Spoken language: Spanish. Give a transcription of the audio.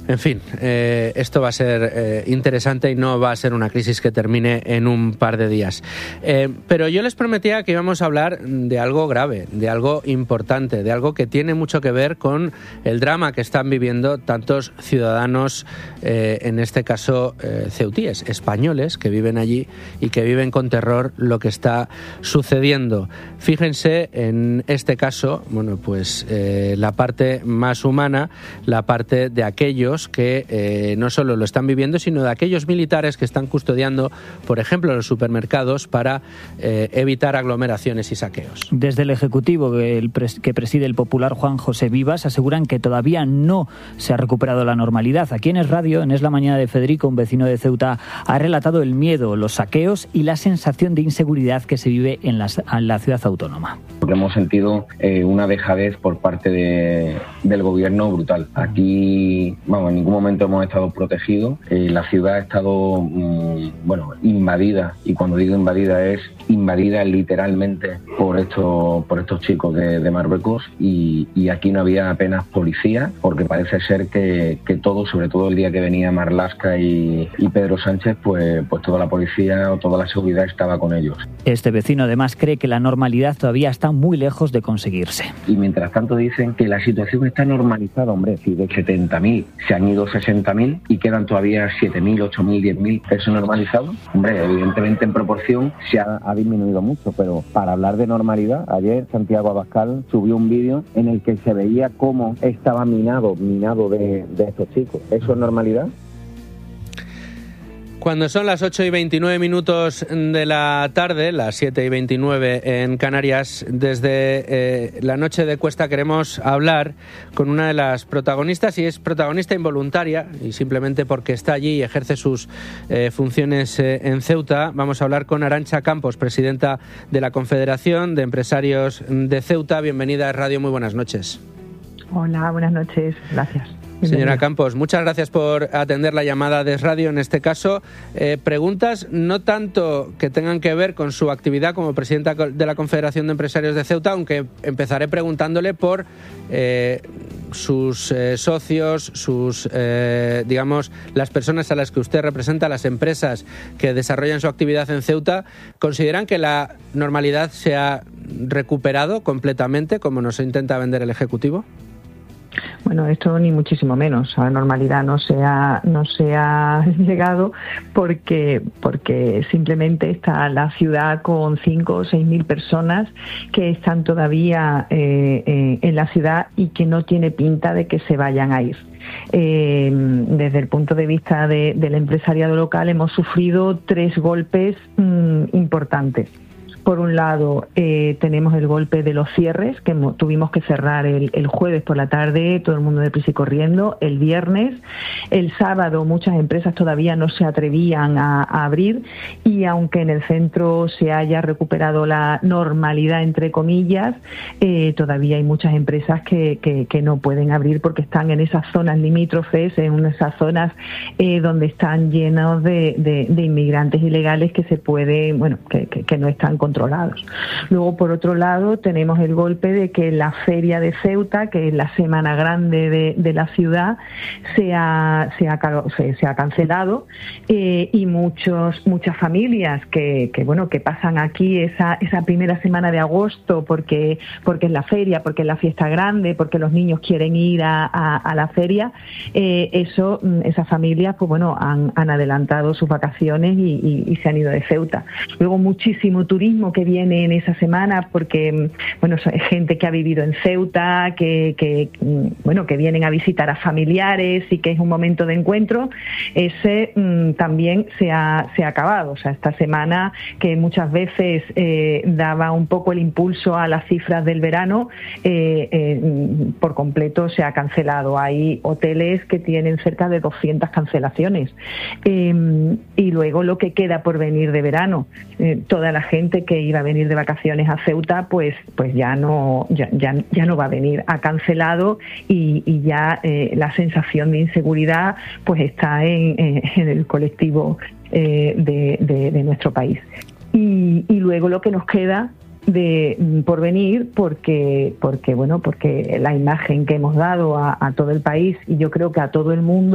En fin, esto va a ser interesante y no va a ser una crisis que termine en un par de días. Pero yo les prometía que íbamos a hablar de algo grave, de algo importante, de algo que tiene mucho que ver con el drama que están viviendo tantos ciudadanos, en este caso ceutíes, españoles, que viven allí y que viven con terror lo que está sucediendo. Fíjense en este caso, bueno, pues la parte más humana, la parte de aquellos que no solo lo están viviendo, sino de aquellos militares que están custodiando, por ejemplo, los supermercados para evitar aglomeraciones y saqueos. Desde el Ejecutivo que preside el popular Juan José Vivas aseguran que todavía no se ha recuperado la normalidad. Aquí en Es Radio, en Es la Mañana de Federico, un vecino de Ceuta, ha relatado el miedo, los saqueos y la sensación de inseguridad que se vive en la ciudad autónoma. Porque hemos sentido una dejadez por parte del gobierno brutal. Aquí, en ningún momento hemos estado protegidos. La ciudad ha estado, invadida. Y cuando digo invadida, es invadida literalmente por estos chicos de Marruecos. Y aquí no había apenas policía, porque parece ser que todo, sobre todo el día que venía Marlaska y Pedro Sánchez, pues toda la policía o toda la seguridad estaba con ellos. Este vecino además cree que la normalidad todavía está muy lejos de conseguirse. Y mientras tanto dicen que la situación está normalizada, hombre, si de 70.000 se han ido 60.000 y quedan todavía 7.000, 8.000, 10.000, ¿eso normalizado? Hombre, evidentemente en proporción se ha disminuido mucho, pero para hablar de normalidad, ayer Santiago Abascal subió un vídeo en el que se veía cómo estaba minado de estos chicos. ¿Eso es normalidad? Cuando son las 8:29 de la tarde, las 7:29 en Canarias, desde la noche de Cuesta queremos hablar con una de las protagonistas, y es protagonista involuntaria, y simplemente porque está allí y ejerce sus funciones en Ceuta. Vamos a hablar con Arantxa Campos, presidenta de la Confederación de Empresarios de Ceuta. Bienvenida a Radio, muy buenas noches. Hola, buenas noches, gracias. Señora Campos, muchas gracias por atender la llamada de Radio. En este caso, preguntas no tanto que tengan que ver con su actividad como presidenta de la Confederación de Empresarios de Ceuta, aunque empezaré preguntándole por sus socios, las personas a las que usted representa, las empresas que desarrollan su actividad en Ceuta. ¿Consideran que la normalidad se ha recuperado completamente, como nos intenta vender el Ejecutivo? Bueno, esto ni muchísimo menos. A la normalidad no se ha llegado porque simplemente está la ciudad con 5 o 6.000 personas que están todavía en la ciudad y que no tiene pinta de que se vayan a ir. Desde el punto de vista del empresariado local hemos sufrido 3 golpes importantes. Por un lado, tenemos el golpe de los cierres, que tuvimos que cerrar el jueves por la tarde, todo el mundo deprisa y corriendo, el viernes. El sábado muchas empresas todavía no se atrevían a abrir, y aunque en el centro se haya recuperado la normalidad, entre comillas, todavía hay muchas empresas que no pueden abrir porque están en esas zonas limítrofes, en esas zonas donde están llenos de inmigrantes ilegales que que no están controlados. Luego, por otro lado, tenemos el golpe de que la feria de Ceuta, que es la semana grande de la ciudad, se ha cancelado, y muchas familias que pasan aquí esa primera semana de agosto porque es la feria, porque es la fiesta grande, porque los niños quieren ir a la feria, esas familias han adelantado sus vacaciones y se han ido de Ceuta. Luego, muchísimo turismo que viene en esa semana porque es gente que ha vivido en Ceuta, que vienen a visitar a familiares y que es un momento de encuentro. Ese también se ha acabado. O sea, esta semana, que muchas veces daba un poco el impulso a las cifras del verano, por completo se ha cancelado. Hay hoteles que tienen cerca de 200 cancelaciones. Y luego lo que queda por venir de verano, toda la gente que iba a venir de vacaciones a Ceuta, pues ya no va a venir. Ha cancelado y ya la sensación de inseguridad pues está en el colectivo de nuestro país. Y luego lo que nos queda por venir, porque la imagen que hemos dado a todo el país, y yo creo que a todo el mundo,